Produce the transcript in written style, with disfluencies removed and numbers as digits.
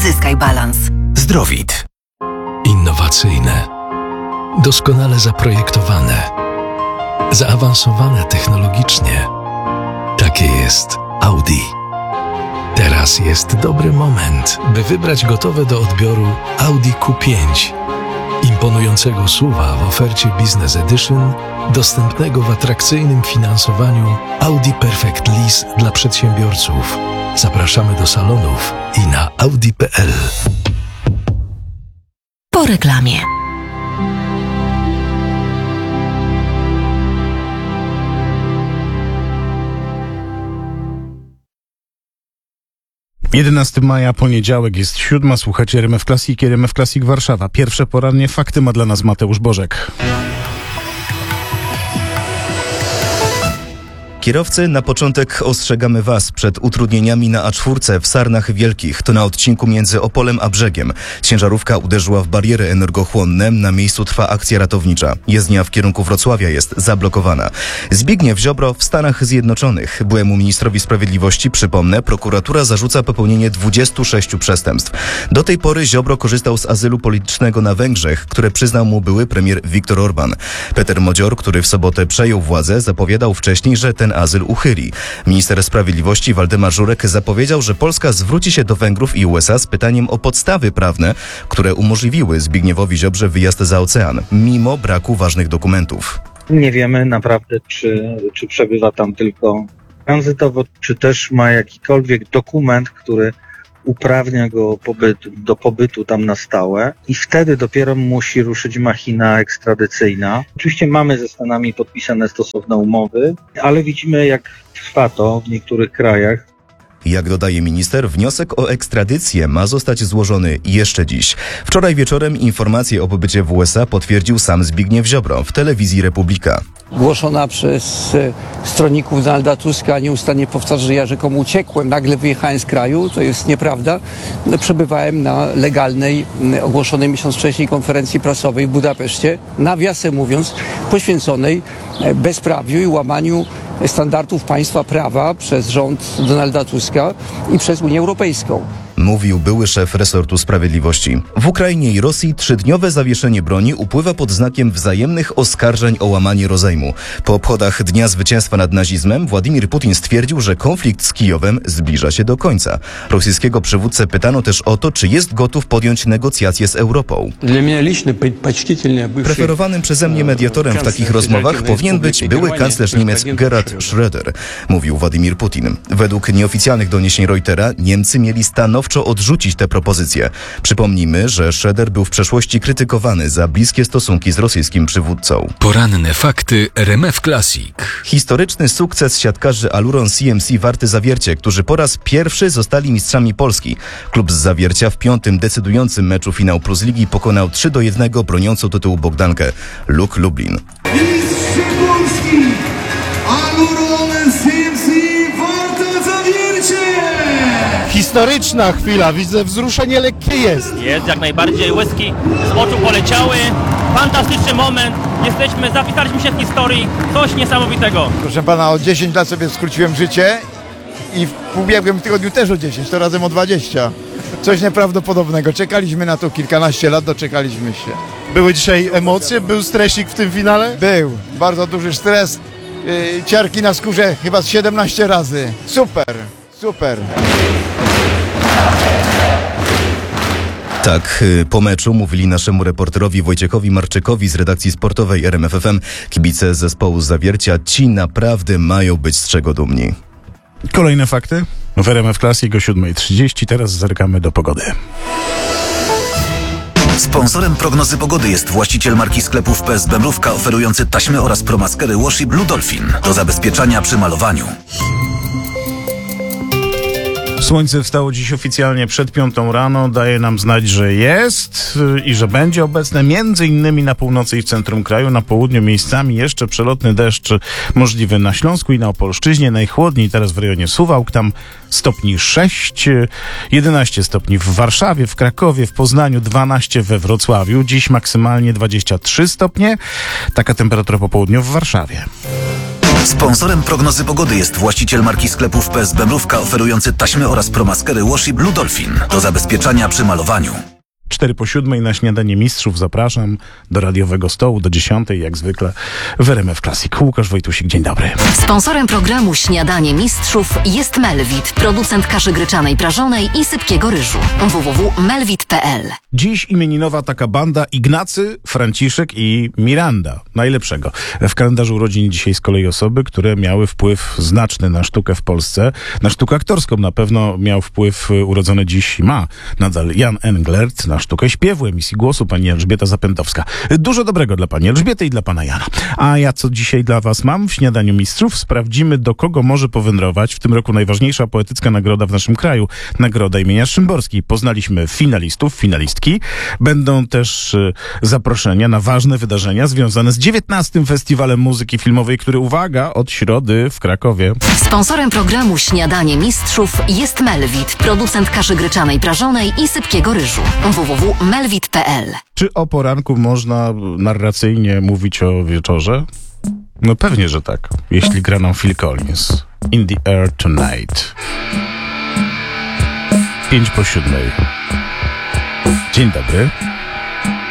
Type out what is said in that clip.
Zyskaj balans. Zdrowit. Innowacyjne, doskonale zaprojektowane, zaawansowane technologicznie. Takie jest Audi. Teraz jest dobry moment, by wybrać gotowe do odbioru Audi Q5. Imponującego SUV-a w ofercie Business Edition, dostępnego w atrakcyjnym finansowaniu Audi Perfect Lease dla przedsiębiorców. Zapraszamy do salonów i na audi.pl. Po reklamie. Jedenasty maja, poniedziałek, jest 7. Słuchacie RMF Classic, RMF Classic Warszawa. Pierwsze porannie fakty ma dla nas Mateusz Bożek. Kierowcy, na początek ostrzegamy Was przed utrudnieniami na A4 w Sarnach Wielkich. To na odcinku między Opolem a Brzegiem. Ciężarówka uderzyła w bariery energochłonne. Na miejscu trwa akcja ratownicza. Jezdnia w kierunku Wrocławia jest zablokowana. Zbigniew Ziobro w Stanach Zjednoczonych. Byłemu ministrowi sprawiedliwości, przypomnę, prokuratura zarzuca popełnienie 26 przestępstw. Do tej pory Ziobro korzystał z azylu politycznego na Węgrzech, które przyznał mu były premier Viktor Orban. Peter Modzior, który w sobotę przejął władzę, zapowiadał wcześniej, że ten azyl uchyli. Minister sprawiedliwości Waldemar Żurek zapowiedział, że Polska zwróci się do Węgrów i USA z pytaniem o podstawy prawne, które umożliwiły Zbigniewowi Ziobrze wyjazd za ocean, mimo braku ważnych dokumentów. Nie wiemy naprawdę, czy przebywa tam tylko tranzytowo, czy też ma jakikolwiek dokument, który uprawnia go do pobytu tam na stałe i wtedy dopiero musi ruszyć machina ekstradycyjna. Oczywiście mamy ze Stanami podpisane stosowne umowy, ale widzimy, jak trwa to w niektórych krajach. Jak dodaje minister, wniosek o ekstradycję ma zostać złożony jeszcze dziś. Wczoraj wieczorem informację o pobycie w USA potwierdził sam Zbigniew Ziobro w telewizji Republika. Głoszona przez stronników Donalda Tuska nieustannie powtarza, że ja rzekomo uciekłem, nagle wyjechałem z kraju. To jest nieprawda. Przebywałem na legalnej, ogłoszonej miesiąc wcześniej konferencji prasowej w Budapeszcie, nawiasem mówiąc, poświęconej bezprawiu i łamaniu standardów państwa prawa przez rząd Donalda Tuska i przez Unię Europejską. Mówił były szef resortu sprawiedliwości. W Ukrainie i Rosji 3-dniowe zawieszenie broni upływa pod znakiem wzajemnych oskarżeń o łamanie rozejmu. Po obchodach Dnia Zwycięstwa nad nazizmem Władimir Putin stwierdził, że konflikt z Kijowem zbliża się do końca. Rosyjskiego przywódcę pytano też o to, czy jest gotów podjąć negocjacje z Europą. Preferowanym przeze mnie mediatorem w takich rozmowach powinien być były kanclerz Niemiec Gerhard Schröder, mówił Władimir Putin. Według nieoficjalnych doniesień Reutera Niemcy mieli stanowczo odrzucić tę propozycję. Przypomnijmy, że Schröder był w przeszłości krytykowany za bliskie stosunki z rosyjskim przywódcą. Poranne fakty RMF Classic. Historyczny sukces siatkarzy Aluron CMC Warty Zawiercie, którzy po raz pierwszy zostali mistrzami Polski. Klub z Zawiercia w 5. decydującym meczu finał Plus Ligi pokonał 3-1 broniącą tytułu Bogdankę Luk Lublin. Mistrz Polski Aluron CMC Warta Zawiercie! Historyczna chwila, widzę, wzruszenie lekkie jest. Jest, jak najbardziej, łezki z oczu poleciały. Fantastyczny moment, zapisaliśmy się w historii, coś niesamowitego. Proszę pana, o 10 lat sobie skróciłem życie i w ubiegłym tygodniu też o 10, to razem o 20. Coś nieprawdopodobnego, czekaliśmy na to kilkanaście lat, doczekaliśmy się. Były dzisiaj emocje? Był stresik w tym finale? Był, bardzo duży stres, ciarki na skórze chyba z 17 razy. Super. Tak, po meczu mówili naszemu reporterowi Wojciechowi Marczykowi z redakcji sportowej RMF FM. Kibice zespołu Zawiercia, ci naprawdę mają być z czego dumni. Kolejne fakty w RMF Classic o 7:30. Teraz zerkamy do pogody. Sponsorem prognozy pogody jest właściciel marki sklepów PSB Mrówka, oferujący taśmy oraz promaskery Washi Blue Dolphin do zabezpieczania przy malowaniu. Słońce wstało dziś oficjalnie przed 5 rano. Daje nam znać, że jest i że będzie obecne między innymi na północy i w centrum kraju. Na południu miejscami jeszcze przelotny deszcz możliwy na Śląsku i na Opolszczyźnie. Najchłodniej teraz w rejonie Suwałk, tam stopni 6, 11 stopni w Warszawie, w Krakowie, w Poznaniu, 12 we Wrocławiu. Dziś maksymalnie 23 stopnie. Taka temperatura po południu w Warszawie. Sponsorem prognozy pogody jest właściciel marki sklepów PSB Mrówka oferujący taśmy oraz promaskery Washi Blue Dolphin do zabezpieczania przy malowaniu. 6:04 na śniadanie mistrzów zapraszam do radiowego stołu do 10:00 jak zwykle w RMF Classic. Łukasz Wojtusik, dzień dobry. Sponsorem programu Śniadanie Mistrzów jest Melvit, producent kaszy gryczanej prażonej i sypkiego ryżu. www.melvit.pl. Dziś imieninowa taka banda Ignacy, Franciszek i Miranda. Najlepszego. W kalendarzu urodzin dzisiaj z kolei osoby, które miały wpływ znaczny na sztukę w Polsce. Na sztukę aktorską na pewno miał wpływ urodzony dziś ma nadal Jan Englert, na sztukę śpiewu, emisji głosu pani Elżbieta Zapętowska. Dużo dobrego dla pani Elżbiety i dla pana Jana. A ja co dzisiaj dla was mam w Śniadaniu Mistrzów? Sprawdzimy, do kogo może powędrować w tym roku najważniejsza poetycka nagroda w naszym kraju. Nagroda imienia Szymborskiej. Poznaliśmy finalistów, finalistki. Będą też zaproszenia na ważne wydarzenia związane z 19. Festiwalem Muzyki Filmowej, który, uwaga, od środy w Krakowie. Sponsorem programu Śniadanie Mistrzów jest Melvit, producent kaszy gryczanej prażonej i sypkiego ryżu. www.melvit.pl. Czy o poranku można narracyjnie mówić o wieczorze? No pewnie, że tak. Jeśli gra nam Phil Collins. In the Air Tonight. 6:05. Dzień dobry.